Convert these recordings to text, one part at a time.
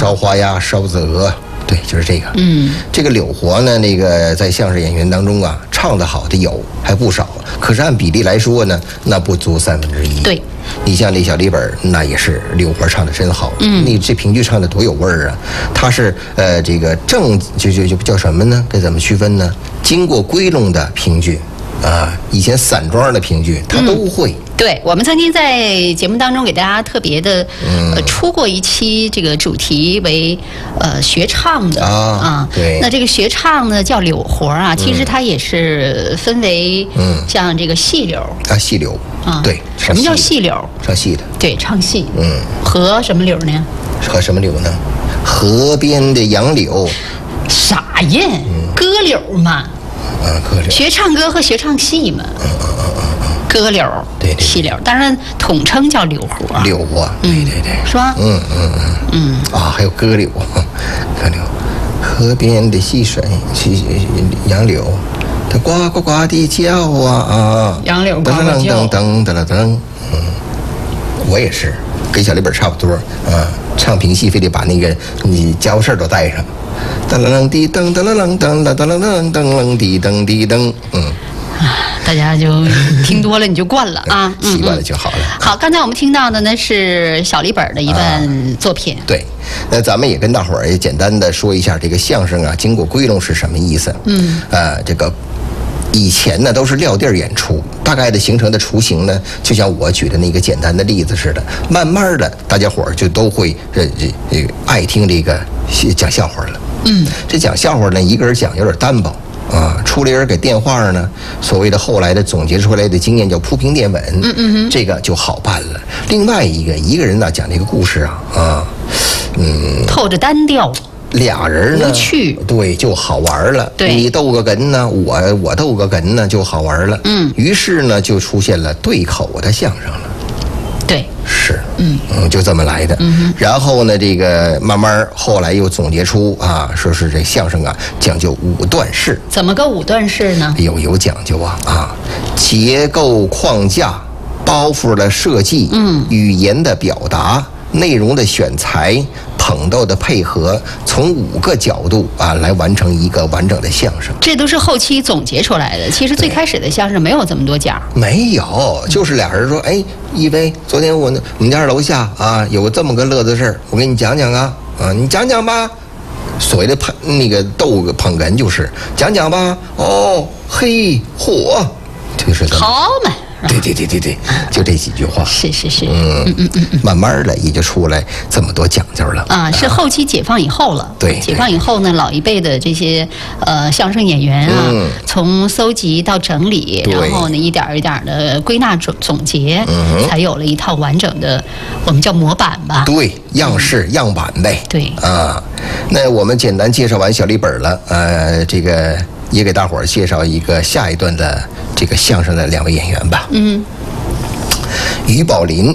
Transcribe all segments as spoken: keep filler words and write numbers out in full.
烧花鸭、烧子鹅，对，就是这个。 嗯， 这个柳活呢，那个在相声演员当中啊，唱得好的有还不少，可是按比例来说呢，那不足三分之一。 对， 你像这小李本，那也是柳活唱得真好。 嗯， 你这评剧唱得多有味儿啊！他是呃这个正就就就叫什么呢？该怎么区分呢？经过归拢的评剧。啊，以前散装的评剧他都会、嗯。 对，我们曾经在节目当中给大家特别的、嗯、呃出过一期这个主题为呃学唱的 啊, 啊。 对。 那这个学唱呢叫柳活啊，其实它也是分为嗯像这个戏柳啊戏柳啊。对。 什么叫戏柳？ 唱戏的。 对，唱戏。 嗯。 和什么柳呢？ 和什么柳呢？河边的杨柳。 傻呀，嗯、歌柳嘛。 啊，歌柳学唱歌和学唱戏嘛， 嗯嗯嗯嗯歌柳， 对对， 戏柳，当然统称叫柳活。 柳活，对对对， 是吧？ 嗯嗯嗯嗯啊，还有歌柳，歌柳，河边的溪水，溪杨柳，它呱呱呱地叫啊啊， 杨柳呱呱叫， 噔噔噔噔噔，嗯，我也是跟小李本差不多啊，唱评戏非得把那个你家务事都带上。噔噔滴噔噔噔噔噔噔噔噔噔滴噔滴噔，嗯， 啊，大家就听多了你就惯了啊， 习惯了就好了。 好，刚才我们听到的呢是小李本的一段作品。 对，那咱们也跟大伙儿也简单的说一下这个相声啊，经过归拢是什么意思？嗯，呃，这个。以前呢都是撂地儿演出，大概的形成的雏形呢，就像我举的那个简单的例子似的，慢慢的大家伙儿就都会呃呃爱听这个讲笑话了。嗯，这讲笑话呢，一个人讲有点单薄啊，出来人给电话呢，所谓的后来的总结出来的经验叫铺平垫稳，嗯嗯，这个就好办了。另外一个一个人呢讲这个故事啊啊，嗯， 透着单调。 俩人呢，对，就好玩了。 对， 你逗个哏呢，我我逗个哏呢，就好玩了。嗯，于是呢，就出现了对口的相声了。 对， 是，嗯嗯，就这么来的。嗯，然后呢，这个慢慢后来又总结出啊，说是这相声啊讲究五段式。 怎么个五段式呢？ 有有讲究啊啊，结构框架、包袱的设计、嗯，语言的表达、内容的选材。捧逗的配合，从五个角度啊来完成一个完整的相声， 这都是后期总结出来的。其实最开始的相声没有这么多讲， 没有，就是俩人说，哎，一威，昨天我我们家楼下啊有个这么个乐子事儿，我给你讲讲啊，啊，你讲讲吧。所谓的捧那个逗个捧哏就是讲讲吧，哦，嘿，嚯，就是好嘛。 对对对对对，就这几句话。 是是是， 嗯嗯嗯嗯，慢慢的也就出来这么多讲究了啊。是后期解放以后了。 对， 解放以后呢，老一辈的这些呃相声演员啊，嗯、从搜集到整理，然后呢一点一点的归纳总总结，嗯、才有了一套完整的，我们叫模板吧。 对，样式、嗯、样板呗。 对啊，那我们简单介绍完小李本了，呃，这个。也给大伙儿介绍一个下一段的这个相声的两位演员吧。嗯，于宝林。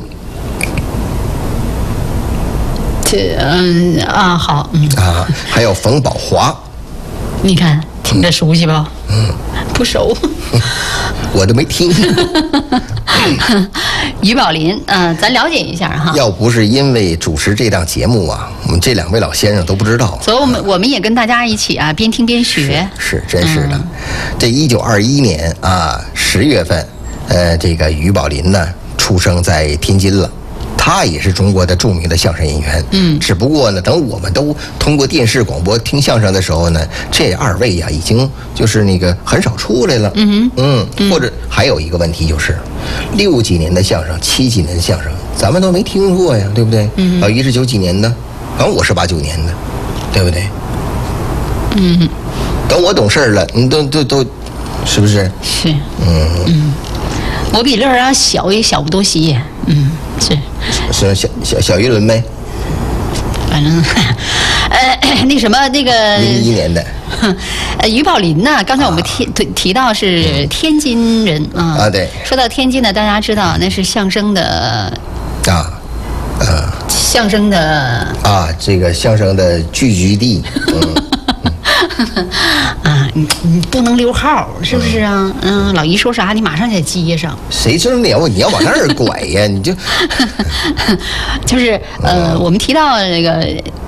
这嗯啊好嗯啊，还有冯宝华。 你看听着熟悉吧？嗯，不熟。 我都没听。 于宝林，嗯、呃，咱了解一下哈。 要不是因为主持这档节目啊，我们这两位老先生都不知道。 所以我们我们也跟大家一起啊，边听边学。 是，是真是的。嗯、这一九二一年啊十月份，呃，这个于宝林呢出生在天津了。他也是中国的著名的相声演员，嗯，只不过呢，等我们都通过电视广播听相声的时候呢，这二位呀、啊、已经就是那个很少出来了，嗯嗯，或者还有一个问题就是，六几年的相声、七几年的相声，咱们都没听过呀，对不对？嗯，老于是九几年的，反正我是八九年的，对不对？嗯，等我懂事了，你都都都，是不是？ 是，嗯嗯，我比乐儿啊小也小不多些，嗯。是， 是小小小一轮呗。 反正，呃，那什么，那个零一年的， 呃，于宝林呢？刚才我们提、啊、提到是天津人啊。 啊，对。 说到天津呢，大家知道那是相声的啊，呃， 相声的啊，这个相声的聚居地。嗯啊，你你不能溜号，是不是啊？嗯，老姨说啥，你马上得接上。 谁知道你要你要往那儿拐呀？你就就是呃，我们提到这个